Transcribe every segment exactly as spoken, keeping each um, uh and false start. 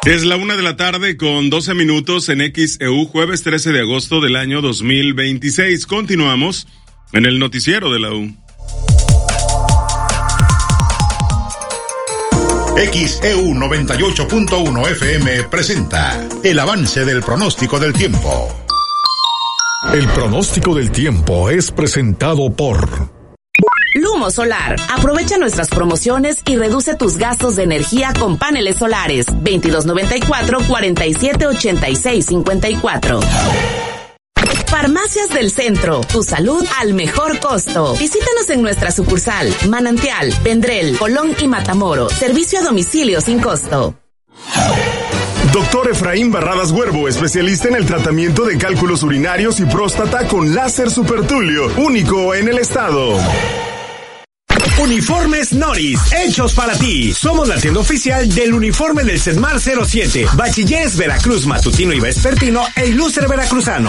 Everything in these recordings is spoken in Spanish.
Es la una de la tarde con doce minutos en X E U, jueves trece de agosto del año dos mil veintiséis. Continuamos en el noticiero de la U. X E U noventa y ocho punto uno F M presenta el avance del pronóstico del tiempo. El pronóstico del tiempo es presentado por Lumo Solar. Aprovecha nuestras promociones y reduce tus gastos de energía con paneles solares. veintidós noventa y cuatro, cuarenta y siete, ochenta y seis, cincuenta y cuatro. Farmacias del Centro, tu salud al mejor costo. Visítanos en nuestra sucursal, Manantial, Vendrell, Colón y Matamoros. Servicio a domicilio sin costo. Doctor Efraín Barradas Huervo, especialista en el tratamiento de cálculos urinarios y próstata con láser supertulio, único en el estado. Uniformes Noris, hechos para ti. Somos la tienda oficial del uniforme del CESMAR cero siete, Bachilleres Veracruz Matutino y Vespertino e Ilustre Veracruzano.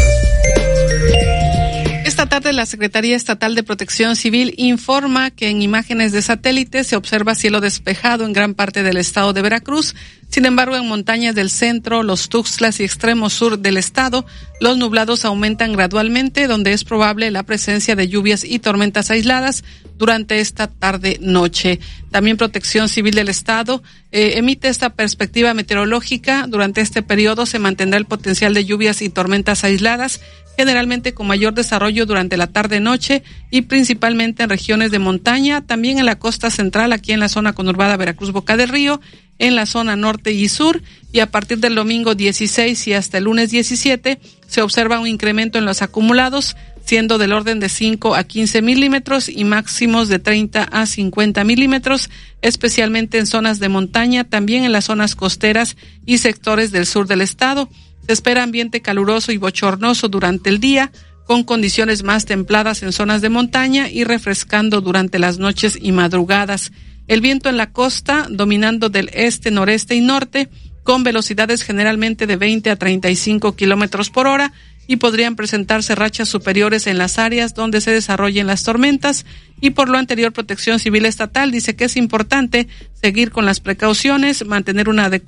Esta tarde la Secretaría Estatal de Protección Civil informa que en imágenes de satélite se observa cielo despejado en gran parte del estado de Veracruz. Sin embargo, en montañas del centro, los Tuxtlas y extremo sur del estado, los nublados aumentan gradualmente, donde es probable la presencia de lluvias y tormentas aisladas durante esta tarde-noche. También Protección Civil del estado eh, emite esta perspectiva meteorológica. Durante este periodo se mantendrá el potencial de lluvias y tormentas aisladas, generalmente con mayor desarrollo durante la tarde-noche y principalmente en regiones de montaña, también en la costa central, aquí en la zona conurbada Veracruz-Boca del Río, en la zona norte y sur, y a partir del domingo dieciséis y hasta el lunes diecisiete se observa un incremento en los acumulados, siendo del orden de cinco a quince milímetros y máximos de treinta a cincuenta milímetros, especialmente en zonas de montaña, también en las zonas costeras y sectores del sur del estado. Se espera ambiente caluroso y bochornoso durante el día, con condiciones más templadas en zonas de montaña y refrescando durante las noches y madrugadas. El viento en la costa dominando del este, noreste y norte, con velocidades generalmente de veinte a treinta y cinco kilómetros por hora, y podrían presentarse rachas superiores en las áreas donde se desarrollen las tormentas. Y por lo anterior, Protección Civil Estatal dice que es importante seguir con las precauciones, mantener una adecuada